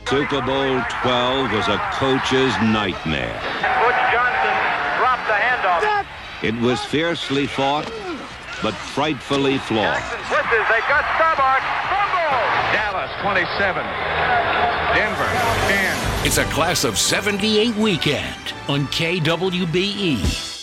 Super Bowl 12 was a coach's nightmare. Butch Johnson dropped the handoff. It was fiercely fought, but frightfully flawed. Jackson switches. They got Starbuck. Fumble. Dallas 27. Denver 10. It's a class of 78 weekend on KWBE.